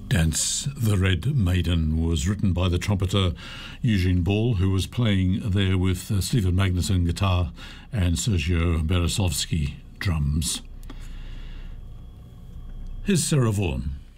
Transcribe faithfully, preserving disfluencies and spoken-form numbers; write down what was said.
Dance the Red Maiden was written by the trumpeter Eugene Ball, who was playing there with uh, Stephen Magnusson guitar and Sergio Beresovsky drums. Here's Sarah Vaughan.